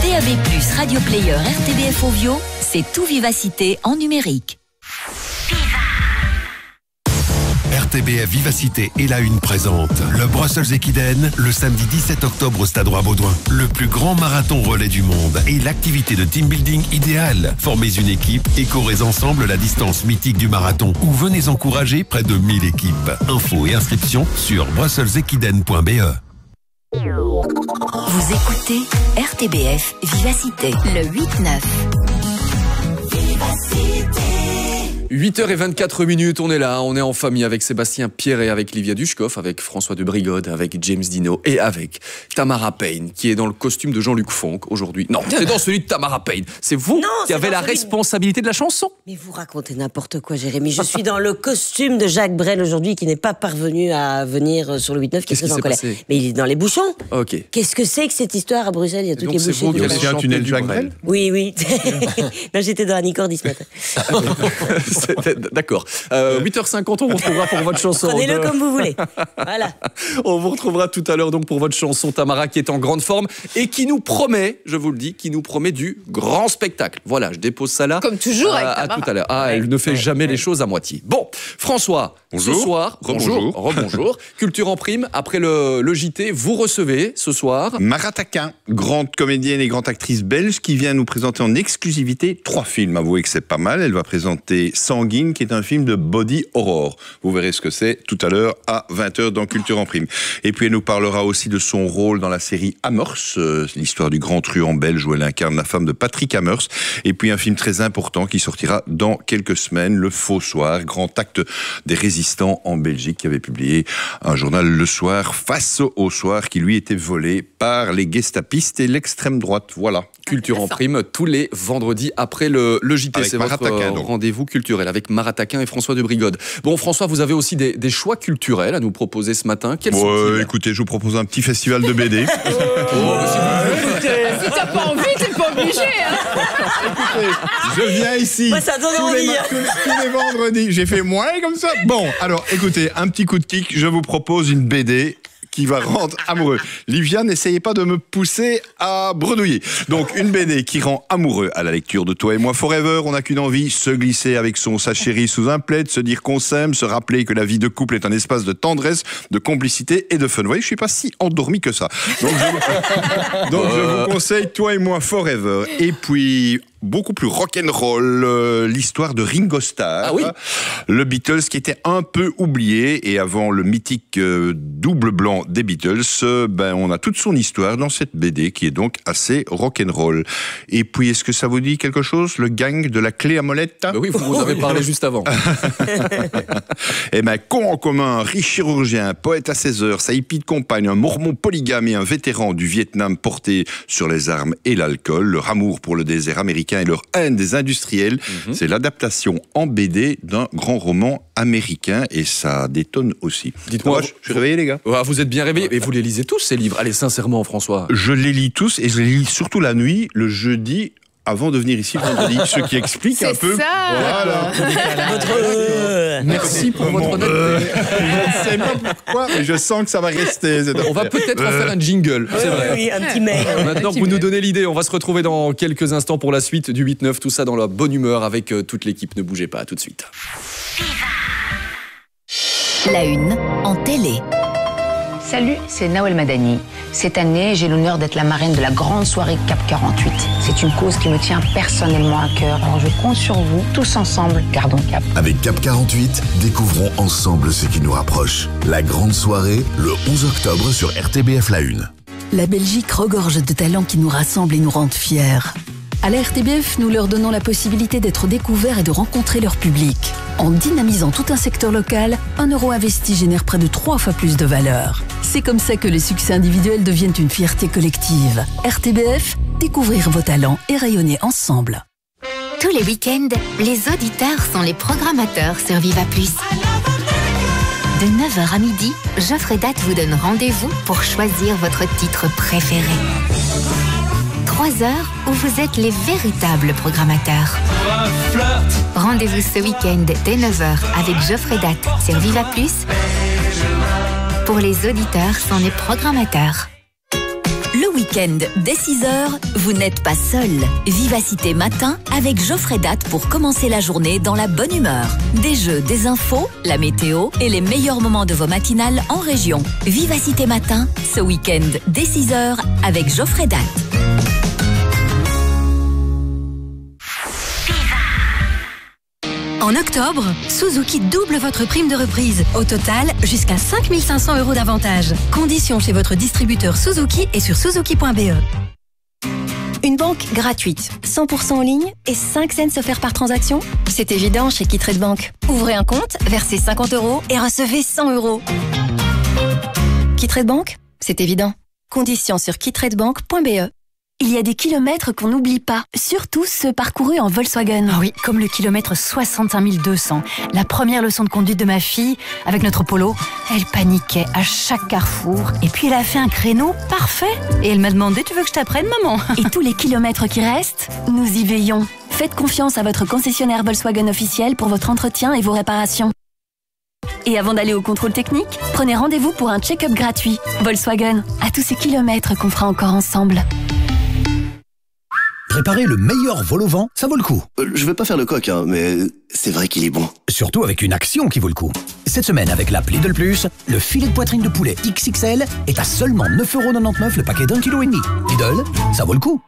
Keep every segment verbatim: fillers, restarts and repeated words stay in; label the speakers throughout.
Speaker 1: D A B plus, Radio Player, R T B F Ovio, c'est tout Vivacité en numérique.
Speaker 2: R T B F Vivacité et la Une présente le Brussels Equiden le samedi dix-sept octobre au Stade Roi-Baudouin. Le plus grand marathon relais du monde et l'activité de team building idéale. Formez une équipe et courez ensemble la distance mythique du marathon ou venez encourager près de mille équipes. Infos et inscriptions sur brussels equiden point b e.
Speaker 1: Vous écoutez R T B F Vivacité, le huit neuf.
Speaker 3: huit heures vingt-quatre minutes, on est là, on est en famille avec Sébastien Pierret, avec Livia Dushkov, avec François de Brigode, avec James Dino et avec Tamara Payne, qui est dans le costume de Jean-Luc Fonck aujourd'hui. Non, c'est dans celui de Tamara Payne. C'est vous
Speaker 4: non,
Speaker 3: qui avez la
Speaker 4: celui...
Speaker 3: responsabilité de la chanson.
Speaker 4: Mais vous racontez n'importe quoi, Jérémy. Je suis dans le costume de Jacques Brel aujourd'hui, qui n'est pas parvenu à venir sur le huit neuf, qui est très en colère. Mais il est dans les bouchons.
Speaker 3: Ok.
Speaker 4: Qu'est-ce que c'est que cette histoire à Bruxelles? Il y a tout qui est bouché.
Speaker 5: Il y a aussi un tunnel Jacques Brel.
Speaker 4: Oui, oui. Non, j'étais dans Anicordi ce matin.
Speaker 3: D'accord. Euh, huit heures cinquante, on vous retrouvera pour votre chanson.
Speaker 4: Prenez-le
Speaker 3: de...
Speaker 4: comme vous voulez. Voilà.
Speaker 3: On vous retrouvera tout à l'heure donc pour votre chanson, Tamara, qui est en grande forme et qui nous promet, je vous le dis, qui nous promet du grand spectacle. Voilà, je dépose ça là.
Speaker 6: Comme toujours avec
Speaker 3: à,
Speaker 6: Tamara.
Speaker 3: à tout à l'heure. Ah, elle ne fait jamais
Speaker 5: ouais.
Speaker 3: les choses à moitié. Bon, François,
Speaker 5: bonjour.
Speaker 3: Ce soir,
Speaker 5: Rebonjour.
Speaker 3: Rebonjour. Culture en prime, après le, le J T, vous recevez ce soir
Speaker 5: Mara Taquin, grande comédienne et grande actrice belge, qui vient nous présenter en exclusivité trois films. Avouez que c'est pas mal. Elle va présenter Sanguine, qui est un film de body horror. Vous verrez ce que c'est tout à l'heure à vingt heures dans Culture en prime. Et puis elle nous parlera aussi de son rôle dans la série Amherst, euh, l'histoire du grand truand belge où elle incarne la femme de Patrick Amherst. Et puis un film très important qui sortira dans quelques semaines, Le Faux Soir, grand acte des résistants en Belgique, qui avait publié un journal Le Soir, Face au Soir, qui lui était volé par les gestapistes et l'extrême droite. Voilà.
Speaker 3: Culture en prime tous les vendredis après le, le J T.
Speaker 5: Avec
Speaker 3: c'est
Speaker 5: Mara
Speaker 3: votre
Speaker 5: Taquin,
Speaker 3: euh, rendez-vous culturel avec Mara Taquin et François de Brigode. Bon, François, vous avez aussi des, des choix culturels à nous proposer ce matin. Quels
Speaker 5: ouais,
Speaker 3: sont-ils ?
Speaker 5: Écoutez, je vous propose un petit festival de B D.
Speaker 6: Oh, si t'as pas envie, t'es pas obligé. Hein.
Speaker 5: Écoutez, je viens ici
Speaker 4: Moi, ça donne
Speaker 5: tous,
Speaker 4: envie.
Speaker 5: les, tous, tous les vendredis. J'ai fait moins comme ça. Bon, alors écoutez, un petit coup de kick. Je vous propose une B D qui va rendre amoureux. Livia, n'essayez pas de me pousser à bredouiller. Donc, une B D qui rend amoureux à la lecture de Toi et moi Forever. On n'a qu'une envie, se glisser avec son sa chérie sous un plaid, se dire qu'on s'aime, se rappeler que la vie de couple est un espace de tendresse, de complicité et de fun. Vous voyez, je suis pas si endormi que ça. Donc, je vous, Donc, je vous conseille Toi et moi Forever. Et puis, beaucoup plus rock'n'roll, euh, l'histoire de Ringo Starr,
Speaker 3: ah oui.
Speaker 5: le Beatles qui était un peu oublié, et avant le mythique euh, double blanc des Beatles, euh, ben on a toute son histoire dans cette B D qui est donc assez rock'n'roll. Et puis, est-ce que ça vous dit quelque chose, le gang de la clé à molette?
Speaker 3: Ben oui, vous vous avez parlé juste avant.
Speaker 5: Eh ben, con en commun, riche chirurgien, poète à seize heures, sa hippie de compagne, un mormon polygame et un vétéran du Vietnam porté sur les armes et l'alcool, leur amour pour le désert américain et leur haine des industriels, mm-hmm. c'est l'adaptation en B D d'un grand roman américain et ça détonne aussi.
Speaker 3: Dites-moi,
Speaker 5: je suis réveillé les gars.
Speaker 3: Ah, vous êtes bien réveillés et vous les lisez tous ces livres. Allez, sincèrement, François.
Speaker 5: Je les lis tous et je les lis surtout la nuit, le jeudi, avant de venir ici le vendredi, ce qui explique un peu.
Speaker 6: C'est ça.
Speaker 5: Voilà.
Speaker 4: Votre... Euh...
Speaker 3: Merci pour votre honnêteté.
Speaker 5: Euh, je ne sais pas pourquoi, mais je sens que ça va rester.
Speaker 3: On va peut-être en faire un jingle, c'est vrai.
Speaker 4: Oui, un petit mail.
Speaker 3: Maintenant que vous nous donnez l'idée, on va se retrouver dans quelques instants pour la suite du huit neuf. Tout ça dans la bonne humeur avec toute l'équipe. Ne bougez pas, à tout de suite.
Speaker 1: La Une en télé.
Speaker 7: Salut, c'est Nawel Madani. Cette année, j'ai l'honneur d'être la marraine de la grande soirée CAP quarante-huit. C'est une cause qui me tient personnellement à cœur. Alors je compte sur vous, tous ensemble, gardons cap.
Speaker 2: Avec CAP quarante-huit, découvrons ensemble ce qui nous rapproche. La grande soirée, le onze octobre sur R T B F La Une.
Speaker 8: La Belgique regorge de talents qui nous rassemblent et nous rendent fiers. À la R T B F, nous leur donnons la possibilité d'être découverts et de rencontrer leur public. En dynamisant tout un secteur local, un euro investi génère près de trois fois plus de valeur. C'est comme ça que les succès individuels deviennent une fierté collective. R T B F, découvrir vos talents et rayonner ensemble.
Speaker 9: Tous les week-ends, les auditeurs sont les programmateurs sur Viva Plus. De neuf heures à midi, Geoffrey Date vous donne rendez-vous pour choisir votre titre préféré. Trois heures où vous êtes les véritables programmateurs. Rendez-vous ce week-end dès neuf heures avec Geoffrey Date sur Viva Plus. Pour les auditeurs sont les programmateurs.
Speaker 1: Le week-end week-end, dès six heures, vous n'êtes pas seul. Vivacité Matin avec Geoffrey Date pour commencer la journée dans la bonne humeur. Des jeux, des infos, la météo et les meilleurs moments de vos matinales en région. Vivacité Matin, ce week-end, dès six heures avec Geoffrey Date.
Speaker 10: En octobre, Suzuki double votre prime de reprise. Au total, jusqu'à cinq mille cinq cents euros d'avantage. Conditions chez votre distributeur Suzuki et sur suzuki point b e. Une banque gratuite, cent pour cent en ligne et cinq cents offerts par transaction. C'est évident chez Kitrade Bank. Ouvrez un compte, versez cinquante euros et recevez cent euros. Kitrade Bank, c'est évident. Conditions sur kitradebank point b e. Il y a des kilomètres qu'on n'oublie pas, surtout ceux parcourus en Volkswagen.
Speaker 11: Ah oui, comme le kilomètre soixante-cinq mille deux cents. La première leçon de conduite de ma fille, avec notre Polo, elle paniquait à chaque carrefour. Et puis elle a fait un créneau parfait. Et elle m'a demandé, tu veux que je t'apprenne, maman?
Speaker 10: Et tous les kilomètres qui restent, nous y veillons. Faites confiance à votre concessionnaire Volkswagen officiel pour votre entretien et vos réparations. Et avant d'aller au contrôle technique, prenez rendez-vous pour un check-up gratuit. Volkswagen, à tous ces kilomètres qu'on fera encore ensemble.
Speaker 12: Préparer le meilleur vol au vent, ça vaut le coup.
Speaker 13: Euh, je vais pas faire le coq, hein, mais c'est vrai qu'il est bon.
Speaker 12: Surtout avec une action qui vaut le coup. Cette semaine, avec l'app Lidl Plus, le filet de poitrine de poulet X X L est à seulement neuf euros quatre-vingt-dix-neuf le paquet d'un kilo et demi. Lidl, ça vaut le coup.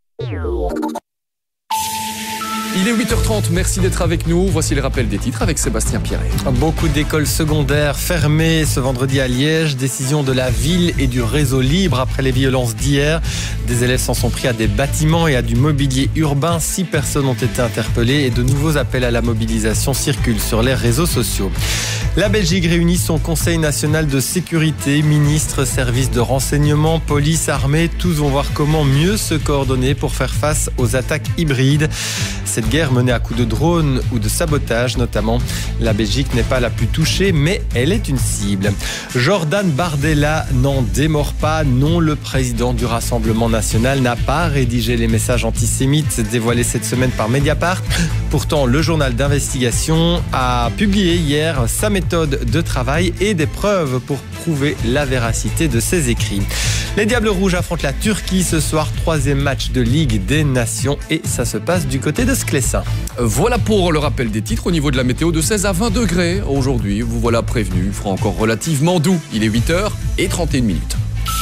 Speaker 3: Il est huit heures trente, merci d'être avec nous. Voici le rappel des titres avec Sébastien Pierret.
Speaker 14: Beaucoup d'écoles secondaires fermées ce vendredi à Liège. Décision de la ville et du réseau libre après les violences d'hier. Des élèves s'en sont pris à des bâtiments et à du mobilier urbain. Six personnes ont été interpellées et de nouveaux appels à la mobilisation circulent sur les réseaux sociaux. La Belgique réunit son Conseil national de sécurité, ministres, services de renseignement, police, armée. Tous vont voir comment mieux se coordonner pour faire face aux attaques hybrides. Cette guerre menée à coups de drone ou de sabotage notamment. La Belgique n'est pas la plus touchée, mais elle est une cible. Jordan Bardella n'en démord pas. Non, le président du Rassemblement national n'a pas rédigé les messages antisémites dévoilés cette semaine par Mediapart. Pourtant, le journal d'investigation a publié hier sa méthode de travail et des preuves pour prouver la véracité de ses écrits. Les Diables Rouges affrontent la Turquie ce soir, troisième match de Ligue des Nations et ça se passe du côté de Sclessin.
Speaker 3: Voilà pour le rappel des titres. Au niveau de la météo, de seize à vingt degrés aujourd'hui. Vous voilà prévenu, il fera encore relativement doux. Il est huit heures trente et une minutes.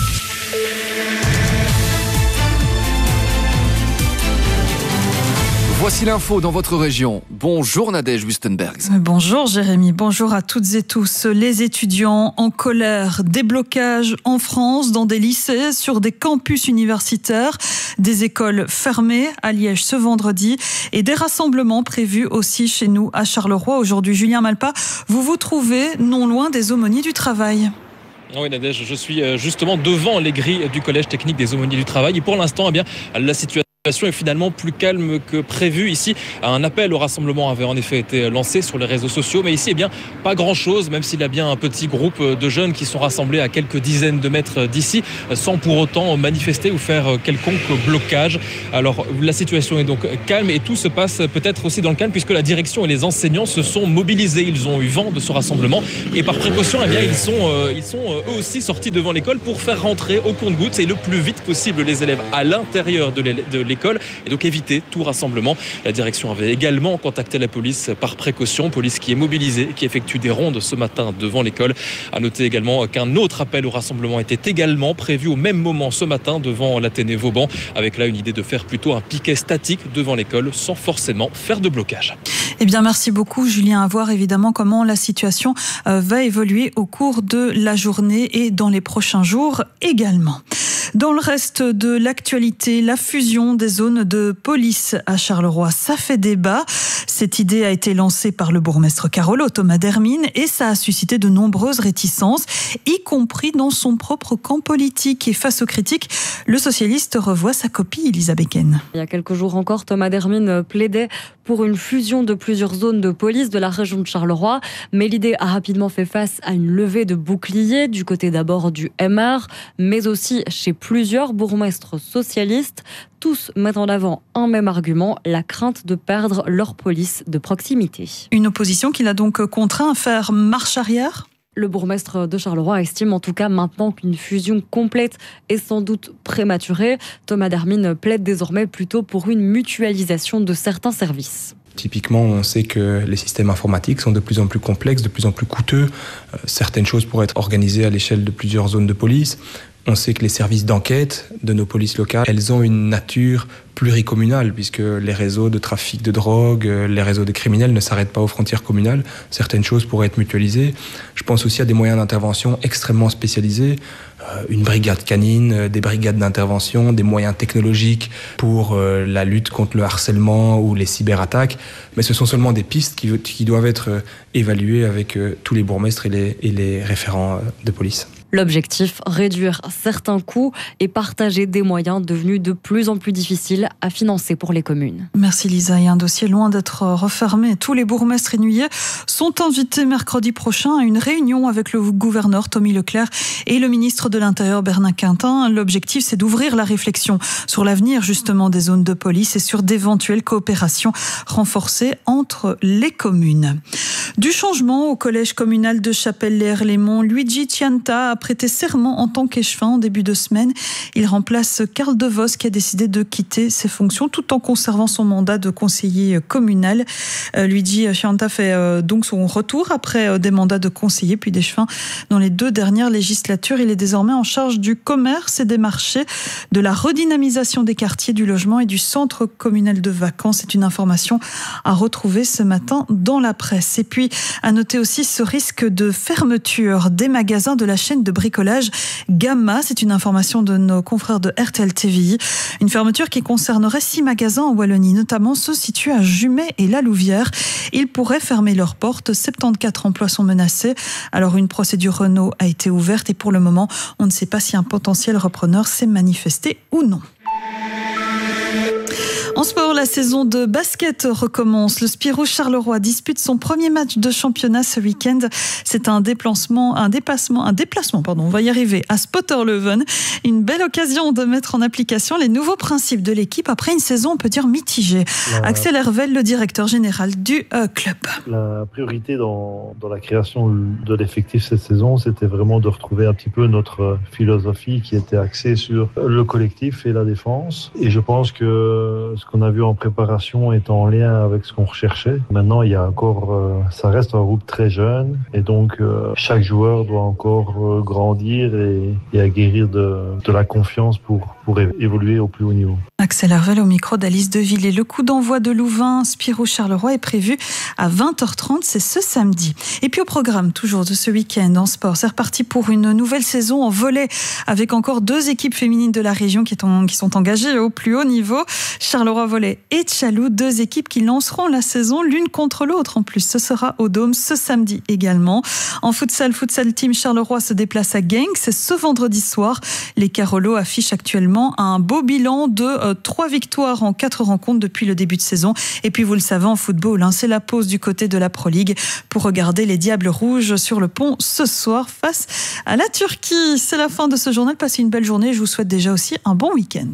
Speaker 3: Voici l'info dans votre région. Bonjour Nadège Wustenbergs.
Speaker 15: Bonjour Jérémy, bonjour à toutes et tous. Les étudiants en colère, des blocages en France dans des lycées, sur des campus universitaires, des écoles fermées à Liège ce vendredi et des rassemblements prévus aussi chez nous à Charleroi aujourd'hui. Julien Malpa, vous vous trouvez non loin des aumôniers du travail.
Speaker 16: Oui Nadège, je suis justement devant les grilles du collège technique des aumôniers du travail et pour l'instant, eh bien, la situation La situation est finalement plus calme que prévu. Ici, un appel au rassemblement avait en effet été lancé sur les réseaux sociaux, mais ici, eh bien, pas grand-chose, même s'il y a bien un petit groupe de jeunes qui sont rassemblés à quelques dizaines de mètres d'ici, sans pour autant manifester ou faire quelconque blocage. Alors, la situation est donc calme et tout se passe peut-être aussi dans le calme, puisque la direction et les enseignants se sont mobilisés. Ils ont eu vent de ce rassemblement et par précaution, eh bien, ils sont, euh, ils sont euh, eux aussi sortis devant l'école pour faire rentrer au compte-gouttes et le plus vite possible les élèves à l'intérieur de l'école et donc éviter tout rassemblement. La direction avait également contacté la police par précaution, police qui est mobilisée, qui effectue des rondes ce matin devant l'école. À noter également qu'un autre appel au rassemblement était également prévu au même moment ce matin devant l'Athénée Vauban, avec là une idée de faire plutôt un piquet statique devant l'école sans forcément faire de blocage.
Speaker 15: Eh bien, merci beaucoup Julien. À voir évidemment comment la situation va évoluer au cours de la journée et dans les prochains jours également. Dans le reste de l'actualité, la fusion des zones de police à Charleroi, ça fait débat. Cette idée a été lancée par le bourgmestre Carolo, Thomas Dermine, et ça a suscité de nombreuses réticences, y compris dans son propre camp politique. Et face aux critiques, le socialiste revoit sa copie, Elisa Becken.
Speaker 17: Il y a quelques jours encore, Thomas Dermine plaidait pour une fusion de plusieurs zones de police de la région de Charleroi, mais l'idée a rapidement fait face à une levée de boucliers du côté d'abord du M R, mais aussi chez plusieurs bourgmestres socialistes. Tous mettent en avant un même argument, la crainte de perdre leur police de proximité.
Speaker 15: Une opposition qui l'a donc contraint à faire marche arrière ?
Speaker 17: Le bourgmestre de Charleroi estime en tout cas maintenant qu'une fusion complète est sans doute prématurée. Thomas Dermine plaide désormais plutôt pour une mutualisation de certains services.
Speaker 18: Typiquement, on sait que les systèmes informatiques sont de plus en plus complexes, de plus en plus coûteux. Euh, certaines choses pourraient être organisées à l'échelle de plusieurs zones de police. On sait que les services d'enquête de nos polices locales, elles ont une nature pluricommunale, puisque les réseaux de trafic de drogue, les réseaux de criminels ne s'arrêtent pas aux frontières communales. Certaines choses pourraient être mutualisées. Je pense aussi à des moyens d'intervention extrêmement spécialisés, euh, une brigade canine, des brigades d'intervention, des moyens technologiques pour euh, la lutte contre le harcèlement ou les cyberattaques. Mais ce sont seulement des pistes qui, qui doivent être euh, évaluées avec euh, tous les bourgmestres et les, et les référents euh, de police.
Speaker 17: L'objectif, réduire certains coûts et partager des moyens devenus de plus en plus difficiles à financer pour les communes.
Speaker 15: Merci Lisa. Et un dossier loin d'être refermé. Tous les bourgmestres réunionnais sont invités mercredi prochain à une réunion avec le gouverneur Tommy Leclerc et le ministre de l'Intérieur Bernard Quintin. L'objectif, c'est d'ouvrir la réflexion sur l'avenir justement des zones de police et sur d'éventuelles coopérations renforcées entre les communes. Du changement au collège communal de Chapelle-les-Herlémont, Luigi Cianta a prêté serment en tant qu'échevin en début de semaine. Il remplace Karl De Vos qui a décidé de quitter ses fonctions tout en conservant son mandat de conseiller communal. Euh, Luigi Cianta fait euh, donc son retour après euh, des mandats de conseiller puis d'échevin dans les deux dernières législatures. Il est désormais en charge du commerce et des marchés, de la redynamisation des quartiers, du logement et du centre communal de vacances. C'est une information à retrouver ce matin dans la presse. Et puis, à noter aussi ce risque de fermeture des magasins de la chaîne de bricolage Gamma. C'est une information de nos confrères de R T L T V I. Une fermeture qui concernerait six magasins en Wallonie, notamment ceux situés à Jumet et La Louvière. Ils pourraient fermer leurs portes. soixante-quatorze emplois sont menacés. Alors une procédure Renault a été ouverte et pour le moment, on ne sait pas si un potentiel repreneur s'est manifesté ou non. En sport, la saison de basket recommence. Le Spirou Charleroi dispute son premier match de championnat ce week-end. C'est un déplacement, un déplacement, un déplacement, pardon, on va y arriver, à Spotterleuven. Une belle occasion de mettre en application les nouveaux principes de l'équipe après une saison, on peut dire, mitigée. La... Axel Hervel, le directeur général du euh, club.
Speaker 19: La priorité dans, dans la création de l'effectif cette saison, c'était vraiment de retrouver un petit peu notre philosophie qui était axée sur le collectif et la défense. Et je pense que ce qu'on a vu en préparation est en lien avec ce qu'on recherchait. Maintenant, il y a encore, euh, ça reste un groupe très jeune et donc euh, chaque joueur doit encore euh, grandir et, et acquérir de, de la confiance pour, pour évoluer au plus haut niveau.
Speaker 15: Axel Hervel au micro d'Alice Deville. Le coup d'envoi de Louvain Spirou Charleroi est prévu à vingt heures trente, c'est ce samedi. Et puis au programme toujours de ce week-end en sport, c'est reparti pour une nouvelle saison en volley avec encore deux équipes féminines de la région qui, sont, qui sont engagées au plus haut niveau. Charleroi Volley et Tchalou, deux équipes qui lanceront la saison l'une contre l'autre en plus. Ce sera au Dôme ce samedi également. En futsal, Futsal Team Charleroi se déplace à Genk. C'est ce vendredi soir. Les Carolos affichent actuellement un beau bilan de euh, trois victoires en quatre rencontres depuis le début de saison. Et puis vous le savez, en football, hein, c'est la pause du côté de la Pro League pour regarder les Diables Rouges sur le pont ce soir face à la Turquie. C'est la fin de ce journal. Passez une belle journée. Je vous souhaite déjà aussi un bon week-end.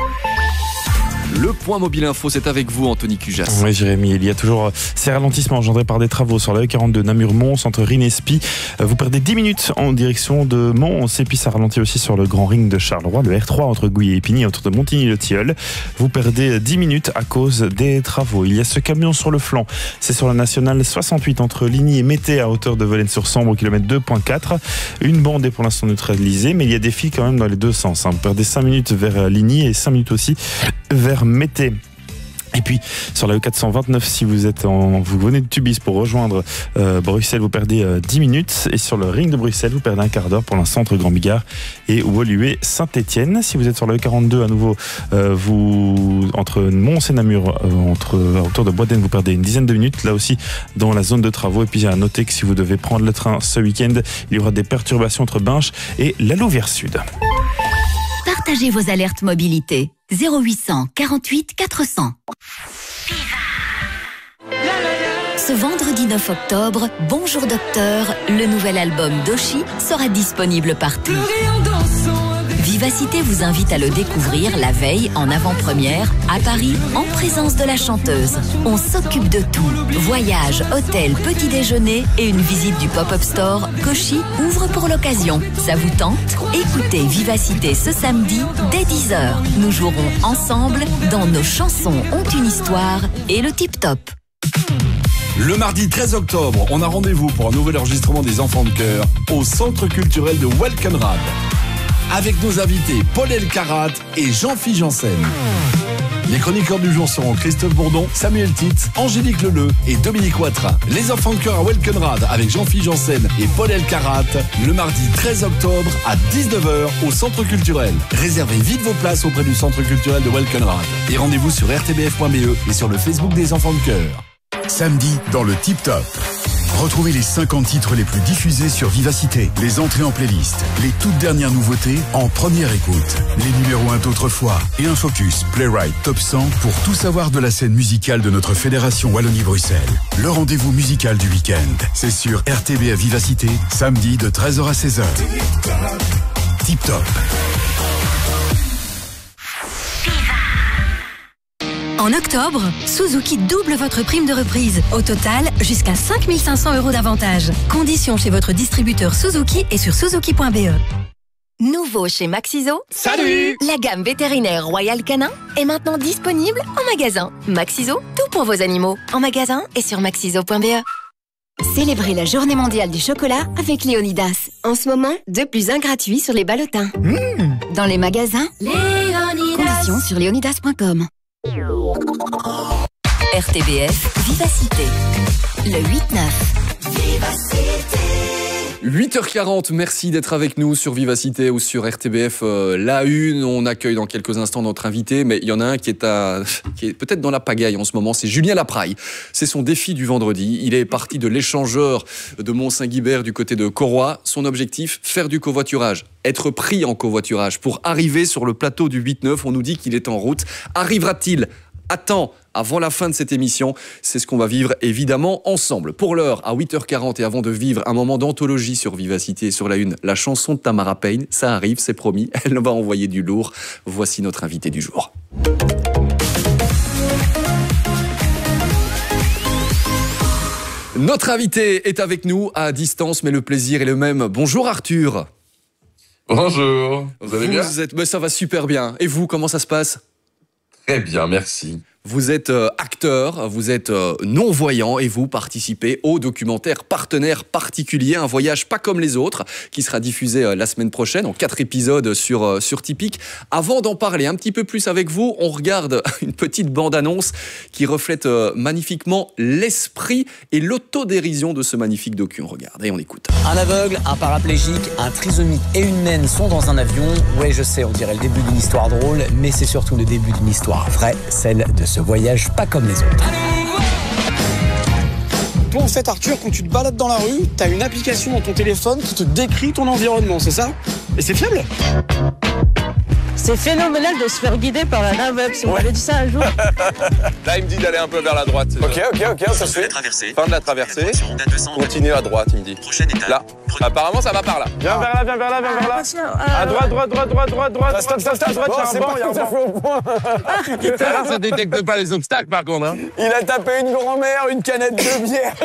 Speaker 3: Le point mobile info, c'est avec vous, Anthony Cujas.
Speaker 20: Oui, Jérémy, il y a toujours ces ralentissements engendrés par des travaux sur la E quarante-deux Namur-Mons, entre Rennes et Spie. Vous perdez dix minutes en direction de Mons, et puis ça ralentit aussi sur le Grand Ring de Charleroi, le R trois entre Gouy et Épigny, autour de Montigny-le-Tilleul. Vous perdez dix minutes à cause des travaux. Il y a ce camion sur le flanc, c'est sur la nationale soixante-huit entre Ligny et Mété, à hauteur de Volaine-sur-Sambre, au kilomètre deux virgule quatre. Une bande est pour l'instant neutralisée, mais il y a des fils quand même dans les deux sens. Vous perdez cinq minutes vers Ligny et cinq minutes aussi vers Mété. Et puis sur la E quatre cent vingt-neuf, si vous êtes en, vous venez de Tubis pour rejoindre euh, Bruxelles, vous perdez euh, dix minutes, et sur le ring de Bruxelles, vous perdez un quart d'heure pour l'instant entre Grand Bigard et Woluwe Saint-Étienne. Si vous êtes sur la E quarante-deux à nouveau, euh, vous entre Mons et Namur, euh, entre à hauteur de Boisden, vous perdez une dizaine de minutes, là aussi dans la zone de travaux. Et puis à noter que si vous devez prendre le train ce week-end, il y aura des perturbations entre Binche et la Louvière Sud.
Speaker 1: Partagez vos alertes mobilité. zéro huit cent quarante-huit quatre cents. Ce vendredi neuf octobre, Bonjour Docteur, le nouvel album d'Oshi sera disponible partout. Viva Vivacité vous invite à le découvrir la veille en avant-première à Paris en présence de la chanteuse. On s'occupe de tout. Voyage, hôtel, petit déjeuner et une visite du pop-up store Cauchy ouvre pour l'occasion. Ça vous tente? Écoutez Vivacité ce samedi dès dix heures. Nous jouerons ensemble dans Nos chansons ont une histoire et le Tip Top.
Speaker 21: Le mardi treize octobre, on a rendez-vous pour un nouvel enregistrement des Enfants de Cœur au Centre culturel de Welkenrad. Avec nos invités Paul Elkarat et Jean-Philippe Janssen. Les chroniqueurs du jour seront Christophe Bourdon, Samuel Titz, Angélique Leleu et Dominique Ouattara. Les Enfants de Cœur à Welkenrad avec Jean-Philippe Janssen et Paul Elkarat le mardi treize octobre à dix-neuf heures au Centre culturel. Réservez vite vos places auprès du Centre culturel de Welkenrad. Et rendez-vous sur r t b f point b e et sur le Facebook des Enfants de Cœur.
Speaker 22: Samedi, dans le Tip Top. Retrouvez les cinquante titres les plus diffusés sur Vivacité, les entrées en playlist, les toutes dernières nouveautés en première écoute, les numéros un d'autrefois et un focus Playwright Top cent pour tout savoir de la scène musicale de notre fédération Wallonie-Bruxelles. Le rendez-vous musical du week-end, c'est sur R T B F Vivacité, samedi de treize heures à seize heures. Tip Top.
Speaker 10: En octobre, Suzuki double votre prime de reprise. Au total, jusqu'à cinq mille cinq cents euros d'avantage. Conditions chez votre distributeur Suzuki et sur suzuki point b e.
Speaker 23: Nouveau chez Maxiso.
Speaker 10: Salut!
Speaker 23: La gamme vétérinaire Royal Canin est maintenant disponible en magasin. Maxiso, tout pour vos animaux. En magasin et sur maxiso point b e. Célébrez la journée mondiale du chocolat avec Léonidas. En ce moment, deux plus un gratuit sur les ballotins. Mmh. Dans les magasins, Léonidas. Conditions sur léonidas point com.
Speaker 1: R T B F Vivacité, le huit neuf.
Speaker 3: Vivacité. huit heures quarante, merci d'être avec nous sur Vivacité ou sur R T B F euh, La Une. On accueille dans quelques instants notre invité, mais il y en a un qui est, à, qui est peut-être dans la pagaille en ce moment, c'est Julien Lapraille. C'est son défi du vendredi. Il est parti de l'échangeur de Mont-Saint-Guibert du côté de Cauroy. Son objectif, faire du covoiturage, être pris en covoiturage pour arriver sur le plateau du huit neuf. On nous dit qu'il est en route. Arrivera-t-il à temps avant la fin de cette émission? C'est ce qu'on va vivre évidemment ensemble. Pour l'heure, à huit heures quarante et avant de vivre un moment d'anthologie sur Vivacité et sur La Une, la chanson de Tamara Payne, ça arrive, c'est promis, elle va envoyer du lourd. Voici notre invité du jour. Notre invité est avec nous à distance, mais le plaisir est le même. Bonjour Arthur.
Speaker 24: Bonjour, vous allez bien?
Speaker 3: Vous êtes... Mais ça va super bien. Et vous, comment ça se passe?
Speaker 24: Très bien, merci.
Speaker 3: Vous êtes euh, acteur, vous êtes euh, non-voyant et vous participez au documentaire Partenaire particulier, un voyage pas comme les autres, qui sera diffusé euh, la semaine prochaine en quatre épisodes sur, euh, sur Tipeee. Avant d'en parler un petit peu plus avec vous, on regarde une petite bande-annonce qui reflète euh, magnifiquement l'esprit et l'autodérision de ce magnifique docu. On regarde et on écoute.
Speaker 25: Un aveugle, un paraplégique, un trisomique et une naine sont dans un avion. Ouais, je sais, on dirait le début d'une histoire drôle, mais c'est surtout le début d'une histoire vraie, celle de ce voyage pas comme les autres.
Speaker 26: Toi, en fait, Arthur, quand tu te balades dans la rue, t'as une application dans ton téléphone qui te décrit ton environnement, c'est ça? Et c'est fiable?
Speaker 27: C'est phénoménal de se faire guider par un aveugle. Si on m'avait dit ça un jour.
Speaker 24: Là, il me dit d'aller un peu vers la droite. Ok, ok, ok, ça se fait. Fin de la traversée. Continue à droite, il me dit. Là. Apparemment, ça va par là. Viens vers là, viens vers là, viens vers là. À droite, droite, droite, droite, droite, droite. Stop, stop, stop, droite, il y a un banc, il y a un banc. Ça détecte pas les obstacles, par contre. Hein.
Speaker 26: Il a tapé une grand-mère, une canette de bière.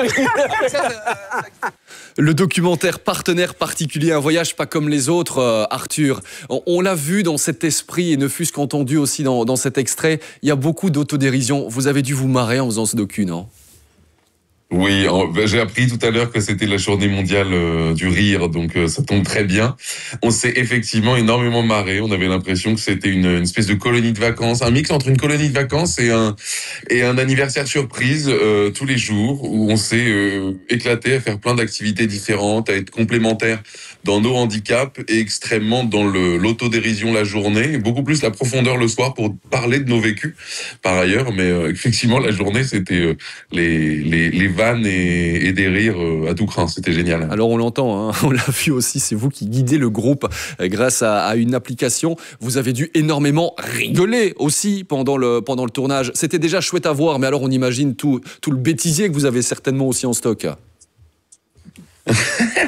Speaker 3: Le documentaire Partenaire particulier, un voyage pas comme les autres, euh, Arthur. On, on l'a vu dans cet esprit et ne fût-ce qu'entendu aussi dans, dans cet extrait. Il y a beaucoup d'autodérision. Vous avez dû vous marrer en faisant ce docu, non?
Speaker 24: Oui, j'ai appris tout à l'heure que c'était la journée mondiale euh, du rire, donc euh, ça tombe très bien. On s'est effectivement énormément marré. On avait l'impression que c'était une, une espèce de colonie de vacances, un mix entre une colonie de vacances et un et un anniversaire surprise euh, tous les jours, où on s'est euh, éclaté à faire plein d'activités différentes, à être complémentaires dans nos handicaps et extrêmement dans le l'autodérision la journée, et beaucoup plus la profondeur le soir pour parler de nos vécus par ailleurs. Mais euh, effectivement, la journée, c'était euh, les les les vannes et, et des rires à tout crin, c'était génial.
Speaker 3: Alors on l'entend, hein, on l'a vu aussi, c'est vous qui guidez le groupe grâce à, à une application. Vous avez dû énormément rigoler aussi pendant le, pendant le tournage. C'était déjà chouette à voir, mais alors on imagine tout, tout le bêtisier que vous avez certainement aussi en stock.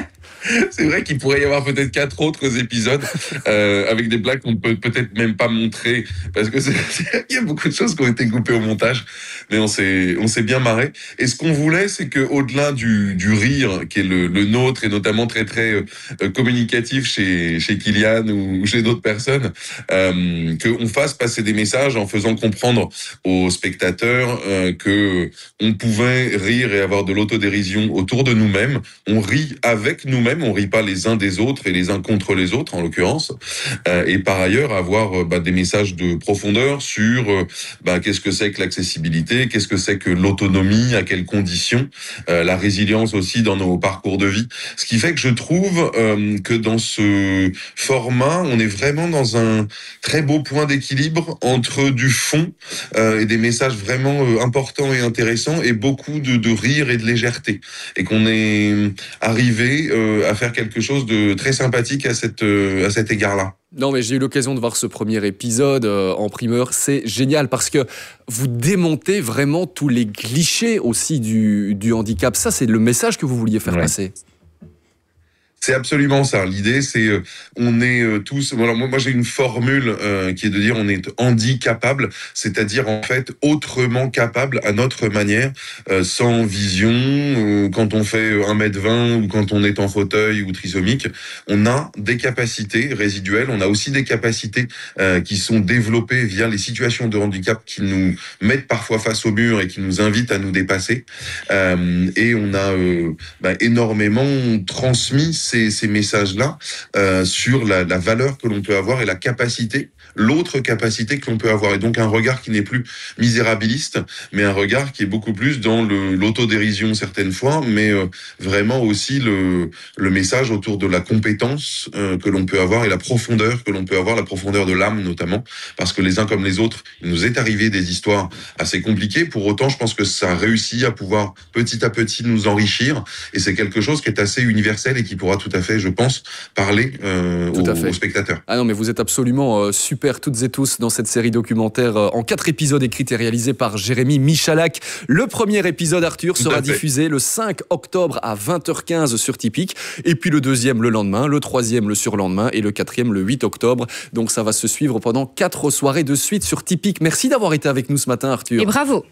Speaker 24: C'est vrai qu'il pourrait y avoir peut-être quatre autres épisodes euh, avec des blagues qu'on ne peut peut-être même pas montrer parce que c'est, il y a beaucoup de choses qui ont été coupées au montage, mais on s'est on s'est bien marré. Et ce qu'on voulait, c'est que au-delà du du rire qui est le, le nôtre et notamment très très euh, communicatif chez chez Kylian ou chez d'autres personnes, euh, qu'on fasse passer des messages en faisant comprendre aux spectateurs euh, que on pouvait rire et avoir de l'autodérision autour de nous-mêmes. On rit avec nous-mêmes, on rit pas les uns des autres et les uns contre les autres en l'occurrence. Euh, et par ailleurs avoir euh, bah, des messages de profondeur sur euh, bah, qu'est-ce que c'est que l'accessibilité, qu'est-ce que c'est que l'autonomie, à quelles conditions, euh, la résilience aussi dans nos parcours de vie. Ce qui fait que je trouve euh, que dans ce format, on est vraiment dans un très beau point d'équilibre entre du fond euh, et des messages vraiment euh, importants et intéressants et beaucoup de, de rire et de légèreté. Et qu'on est arrivé euh, à faire quelque chose de très sympathique à, cette, euh, à cet égard-là.
Speaker 3: Non, mais j'ai eu l'occasion de voir ce premier épisode euh, en primeur. C'est génial parce que vous démontez vraiment tous les clichés aussi du, du handicap. Ça, c'est le message que vous vouliez faire ouais. passer.
Speaker 24: C'est absolument ça. L'idée, c'est euh, on est euh, tous. Alors moi, moi, j'ai une formule euh, qui est de dire on est handicapable, c'est-à-dire en fait autrement capable à notre manière, euh, sans vision. Euh, quand on fait un mètre vingt ou quand on est en fauteuil ou trisomique, on a des capacités résiduelles. On a aussi des capacités euh, qui sont développées via les situations de handicap qui nous mettent parfois face au mur et qui nous invitent à nous dépasser. Euh, et on a euh, bah, énormément transmis Ces, ces messages-là euh, sur la, la valeur que l'on peut avoir et la capacité, l'autre capacité que l'on peut avoir. Et donc un regard qui n'est plus misérabiliste, mais un regard qui est beaucoup plus dans le, l'autodérision certaines fois, mais euh, vraiment aussi le, le message autour de la compétence euh, que l'on peut avoir et la profondeur que l'on peut avoir, la profondeur de l'âme notamment, parce que les uns comme les autres, il nous est arrivé des histoires assez compliquées. Pour autant, je pense que ça réussit à pouvoir petit à petit nous enrichir, et c'est quelque chose qui est assez universel et qui pourra tout à fait, je pense, parler euh, aux, aux spectateurs.
Speaker 3: Ah non, mais vous êtes absolument euh, super toutes et tous dans cette série documentaire euh, en quatre épisodes écrits et réalisés par Jérémy Michalak. Le premier épisode, Arthur, sera diffusé le cinq octobre à vingt heures quinze sur Tipeee, et puis le deuxième le lendemain, le troisième le surlendemain et le quatrième le huit octobre. Donc ça va se suivre pendant quatre soirées de suite sur Tipeee. Merci d'avoir été avec nous ce matin, Arthur.
Speaker 17: Et bravo.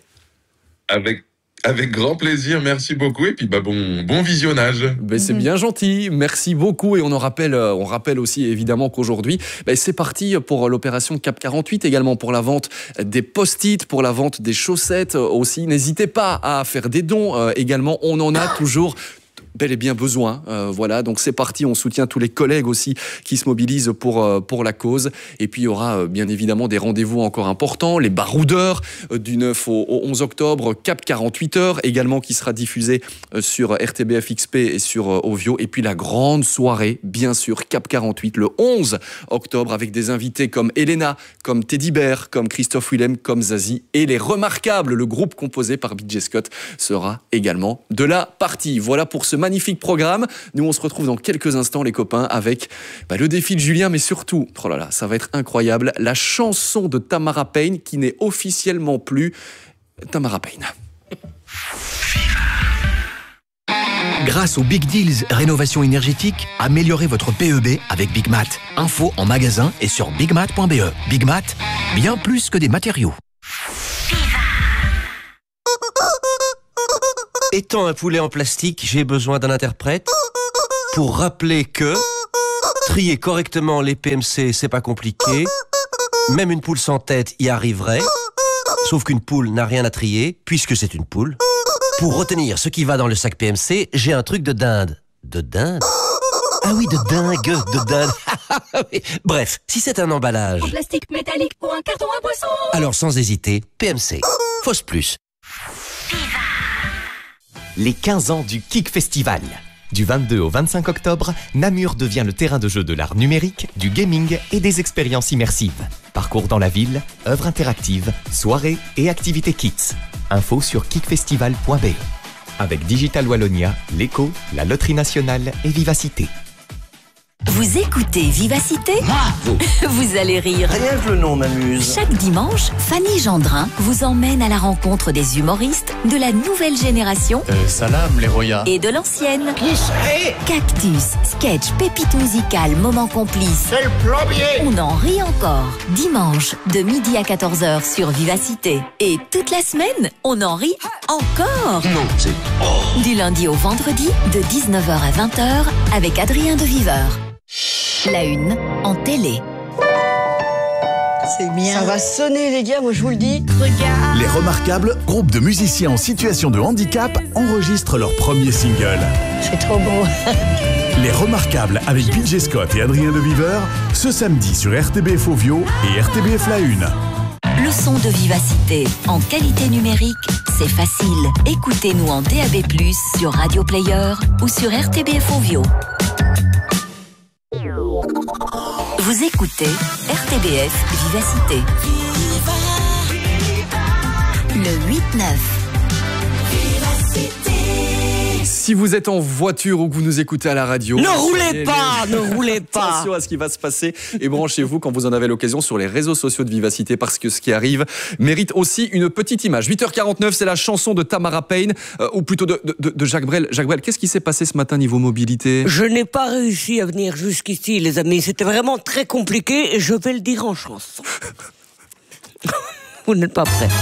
Speaker 24: Avec Avec grand plaisir, merci beaucoup, et puis bah bon, bon visionnage.
Speaker 3: Ben c'est bien gentil, merci beaucoup, et on en rappelle, on rappelle aussi évidemment qu'aujourd'hui, ben c'est parti pour l'opération Cap quarante-huit, également pour la vente des post-it, pour la vente des chaussettes aussi. N'hésitez pas à faire des dons euh, également, on en a toujours bel et bien besoin. Euh, voilà, donc c'est parti, on soutient tous les collègues aussi qui se mobilisent pour, euh, pour la cause. Et puis il y aura euh, bien évidemment des rendez-vous encore importants, les baroudeurs euh, du neuf au, au onze octobre, Cap quarante-huit heures également qui sera diffusé euh, sur R T B F X P et sur euh, Ovio. Et puis la grande soirée, bien sûr, Cap quarante-huit le onze octobre avec des invités comme Elena, comme Teddy Bear, comme Christophe Willem, comme Zazie et les Remarquables, le groupe composé par B J Scott sera également de la partie. Voilà pour ce magnifique programme. Nous, on se retrouve dans quelques instants, les copains, avec bah, le défi de Julien, mais surtout, oh là là, ça va être incroyable, la chanson de Tamara Payne qui n'est officiellement plus Tamara Payne.
Speaker 12: Grâce aux Big Deals Rénovation énergétique, améliorez votre P E B avec Big Mat. Info en magasin et sur big mat point b e. Big Mat, bien plus que des matériaux.
Speaker 2: Étant un poulet en plastique, j'ai besoin d'un interprète pour rappeler que trier correctement les P M C, c'est pas compliqué. Même une poule sans tête y arriverait. Sauf qu'une poule n'a rien à trier, puisque c'est une poule. Pour retenir ce qui va dans le sac P M C, j'ai un truc de dinde. De dinde? Ah oui, de dingue, de dinde. Bref, si c'est un emballage...
Speaker 4: En plastique métallique ou un carton à boisson.
Speaker 2: Alors sans hésiter, P M C. Fausse plus.
Speaker 5: Les quinze ans du Kik Festival. Du vingt-deux au vingt-cinq octobre, Namur devient le terrain de jeu de l'art numérique, du gaming et des expériences immersives. Parcours dans la ville, œuvres interactives, soirées et activités kids. Info sur kik festival point b e. Avec Digital Wallonia, l'Eco, la Loterie Nationale et Vivacité.
Speaker 1: Vous écoutez Vivacité ?
Speaker 6: Bravo.
Speaker 1: Vous allez rire.
Speaker 6: Rien que le nom m'amuse.
Speaker 1: Chaque dimanche, Fanny Gendrin vous emmène à la rencontre des humoristes de la nouvelle génération
Speaker 6: Euh, salam, les royas.
Speaker 1: et de l'ancienne.
Speaker 6: Qui serait ?
Speaker 1: Cactus, sketch, pépite musicale, moment complice.
Speaker 6: C'est le plombier.
Speaker 1: On en rit encore. Dimanche, de midi à quatorze heures sur Vivacité. Et toute la semaine, on en rit encore.
Speaker 6: Non, c'est... Oh.
Speaker 1: Du lundi au vendredi, de dix-neuf heures à vingt heures, avec Adrien de Viveur. La une en télé.
Speaker 27: C'est bien. Ça va sonner, les gars, moi je vous le dis. Regarde.
Speaker 22: Les Remarquables, groupe de musiciens en situation de handicap, enregistrent leur premier single.
Speaker 27: C'est trop beau.
Speaker 22: Les Remarquables avec B J Scott et Adrien de Viveur, ce samedi sur R T B F Ovio et R T B F La Une.
Speaker 1: Le son de Vivacité en qualité numérique, c'est facile. Écoutez-nous en D A B plus, sur Radio Player ou sur R T B F Ovio. Vous écoutez R T B F Vivacité. Le huit neuf.
Speaker 3: Si vous êtes en voiture ou que vous nous écoutez à la radio,
Speaker 27: Ne roulez pas, ne roulez pas.
Speaker 3: Attention à ce qui va se passer et branchez-vous quand vous en avez l'occasion sur les réseaux sociaux de Vivacité parce que ce qui arrive mérite aussi une petite image. huit heures quarante-neuf, c'est la chanson de Tamara Payne euh, ou plutôt de, de, de Jacques Brel. Jacques Brel, qu'est-ce qui s'est passé ce matin niveau mobilité ?
Speaker 27: Je n'ai pas réussi à venir jusqu'ici, les amis. C'était vraiment très compliqué et je vais le dire en chanson. Vous n'êtes pas prêts.